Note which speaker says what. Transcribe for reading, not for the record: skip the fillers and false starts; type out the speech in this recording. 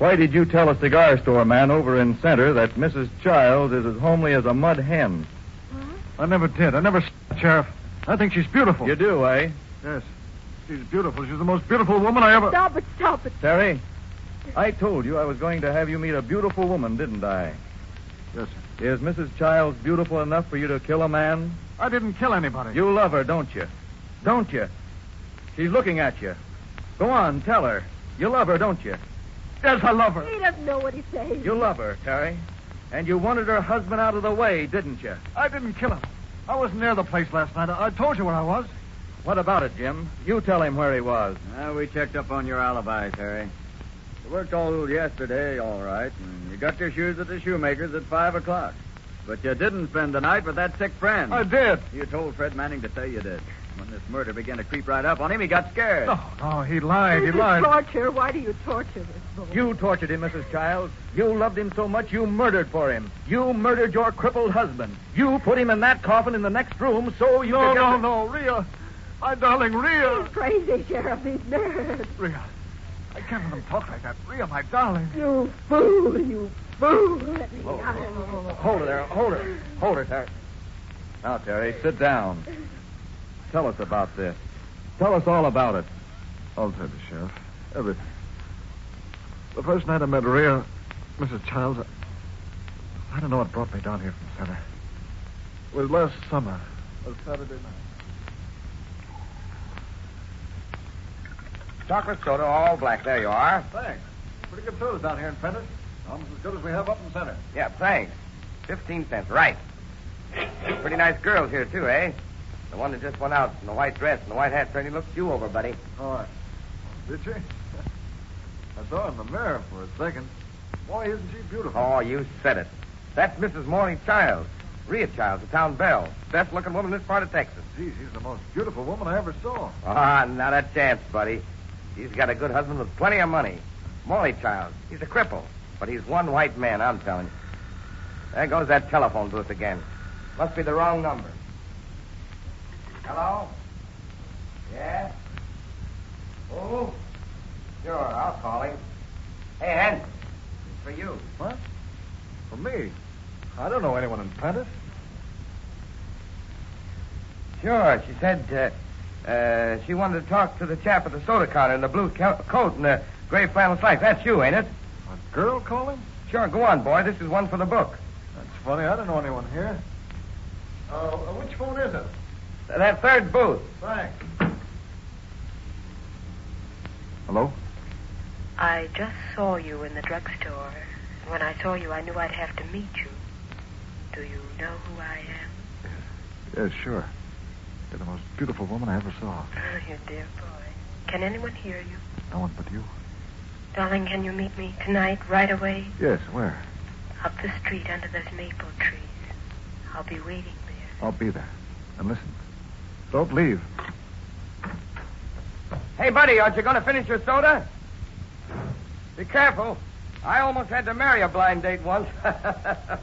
Speaker 1: Why did you tell a cigar store man over in Center that Mrs. Childs is as homely as a mud hen?
Speaker 2: I never did. I never, Sheriff. I think she's beautiful.
Speaker 1: You do, eh?
Speaker 2: Yes. She's beautiful. She's the most beautiful woman I ever...
Speaker 3: Stop it.
Speaker 1: Terry, I told you I was going to have you meet a beautiful woman, didn't I?
Speaker 2: Yes, sir.
Speaker 1: Is Mrs. Childs beautiful enough for you to kill a man?
Speaker 2: I didn't kill anybody.
Speaker 1: You love her, don't you? Don't you? She's looking at you. Go on, tell her. You love her, don't you?
Speaker 2: Yes, I love her.
Speaker 3: He doesn't know what he's saying.
Speaker 1: You love her, Terry. And you wanted her husband out of the way, didn't you?
Speaker 2: I didn't kill him. I wasn't near the place last night. I told you where I was.
Speaker 1: What about it, Jim? You tell him where he was.
Speaker 4: We checked up on your alibi, Terry. You worked all yesterday, all right, and you got your shoes at the shoemaker's at 5 o'clock. But you didn't spend the night with that sick friend.
Speaker 2: I did.
Speaker 4: You told Fred Manning to say you did. When this murder began to creep right up on him, he got scared.
Speaker 2: No, he lied.
Speaker 3: This is torture. Why do you torture this boy?
Speaker 1: You tortured him, Mrs. Childs. You loved him so much you murdered for him. You murdered your crippled husband. You put him in that coffin in the next room so you could get...
Speaker 2: No, Rhea. My darling, Rhea.
Speaker 3: He's crazy, Sheriff. He's mad.
Speaker 2: Rhea. I can't let him talk like that. Rhea, my darling.
Speaker 3: You fool. Let me out.
Speaker 1: Hold her there. Hold her, Terry. Now, Terry, sit down. Tell us about this. Tell us all about it.
Speaker 2: I'll tell you, Sheriff. Everything. The first night I met Rhea, Mrs. Childs, I don't know what brought me down here from Center. It was last summer, a Saturday night.
Speaker 5: Chocolate soda, all black. There you are.
Speaker 2: Thanks. Pretty good sodas down here in Prentice. Almost as good as we have up in Center.
Speaker 5: Yeah, thanks. 15 cents, right. Pretty nice girls here, too, eh? The one that just went out in the white dress and the white hat certainly looked you over, buddy.
Speaker 2: All right. Did she? I saw her in the mirror for a second. Boy, isn't she beautiful?
Speaker 5: Oh, you said it. That's Mrs. Morley Childs. Rhea Childs, the town belle. Best-looking woman in this part of Texas.
Speaker 2: Gee, she's the most beautiful woman I ever saw.
Speaker 5: Ah, not a chance, buddy. She's got a good husband with plenty of money. Morley Childs. He's a cripple. But he's one white man, I'm telling you. There goes that telephone booth again. Must be the wrong number. Hello? Yeah? Oh? Sure, I'll call him. Hey, Hen. It's for you.
Speaker 2: What? For me? I don't know anyone in Prentice.
Speaker 5: Sure, she said she wanted to talk to the chap at the soda counter in the blue coat and the gray flannel slacks. That's you, ain't it?
Speaker 2: A girl calling?
Speaker 5: Sure, go on, boy. This is one for the book.
Speaker 2: That's funny. I don't know anyone here. Which phone is it?
Speaker 5: That third booth.
Speaker 2: Thanks. Hello?
Speaker 6: I just saw you in the drugstore. When I saw you, I knew I'd have to meet you. Do you know who I am?
Speaker 2: Yes, sure. You're the most beautiful woman I ever saw.
Speaker 6: Oh, you dear boy. Can anyone hear you?
Speaker 2: No one but you.
Speaker 6: Darling, can you meet me tonight, right away?
Speaker 2: Yes, where?
Speaker 6: Up the street under those maple trees. I'll be waiting there.
Speaker 2: I'll be there. And listen, don't leave.
Speaker 5: Hey, buddy, aren't you going to finish your soda? Be careful. I almost had to marry a blind date once.